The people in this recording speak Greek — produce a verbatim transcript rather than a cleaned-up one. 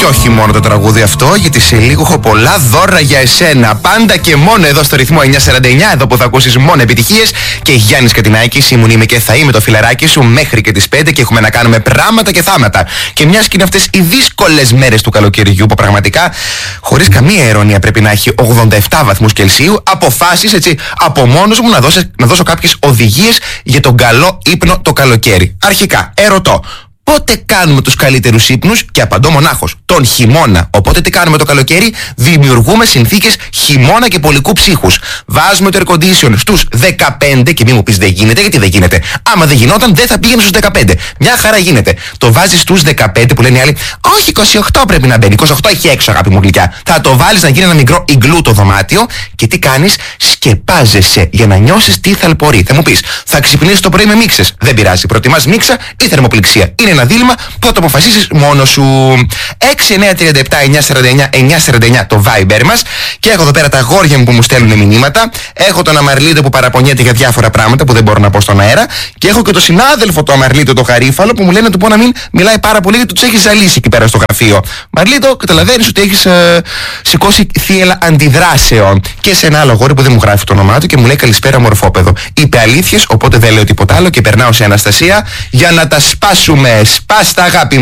όχι μόνο το τραγούδι αυτό, γιατί σε λίγο έχω πολλά δώρα για εσένα. Πάντα και μόνο εδώ στο ρυθμό εννιακόσια σαράντα εννιά, εδώ που θα ακούσεις μόνο επιτυχίες. Και Γιάννης Κατινάκης, ήμουν, είμαι και θα είμαι το φιλαράκι σου μέχρι και τις πέντε και έχουμε να κάνουμε πράγματα και θάματα. Και μιας και είναι αυτές οι δύσκολες μέρες του καλοκαιριού που πραγματικά, χωρίς καμία ειρωνία, πρέπει να έχει ογδόντα επτά βαθμούς Κελσίου, αποφάσισε έτσι από μόνος μου να, δώσω, να δώσω κάποιες οδηγίες για τον καλό ύπνο το καλοκαίρι. Αρχικά, ερωτώ. Πότε κάνουμε τους καλύτερους ύπνους? Και απαντώ μονάχος, τον χειμώνα. Οπότε τι κάνουμε το καλοκαίρι? Δημιουργούμε συνθήκες χειμώνα και πολικού ψύχους. Βάζουμε το air condition στους δεκαπέντε και μη μου πεις δεν γίνεται, γιατί δεν γίνεται. Άμα δεν γινόταν δεν θα πήγαινε στους δεκαπέντε. Μια χαρά γίνεται. Το βάζεις στους δεκαπέντε που λένε οι άλλοι, όχι είκοσι οκτώ πρέπει να μπαίνει. είκοσι οκτώ έχει έξω, αγάπη μου γλυκιά. Θα το βάλεις να γίνει ένα μικρό ιγκλού το δωμάτιο και τι κάνεις? Σκεπάζεσαι για να νιώσεις τι θαλπορεί. Θα μου πεις, θα ξυπνήσεις το πρωί με μίξες. Δεν πειράζει. Προτιμάς μίξα ή θερμοπληξία? Είναι ένα δίλημμα που θα το αποφασίσεις μόνος σου. έξι εννιά τρία επτά εννιακόσια σαράντα εννιά εννιακόσια σαράντα εννιά το Viber μας. Και έχω εδώ πέρα τα αγόρια μου που μου στέλνουν μηνύματα. Έχω τον Αμαρλίτο που παραπονιέται για διάφορα πράγματα που δεν μπορώ να πω στον αέρα. Και έχω και τον συνάδελφο του Αμαρλίτο, το Χαρίφαλο, που μου λένε να του πω να μην μιλάει πάρα πολύ γιατί τους έχει ζαλίσει εκεί πέρα στο γραφείο. Μαρλίτο, καταλαβαίνεις ότι έχεις ε, σηκώσει θύελα αντιδράσεων. Και σε ένα άλλο αγόρι που δεν μου γράφει το όνομά του και μου λέει καλησπέρα μορφόπεδο. Είπε αλήθειες, οπότε δεν λέω τίποτα άλλο και περνάω σε Αναστασία για να τα σπάσουμε. Σπάστα, αγάπη.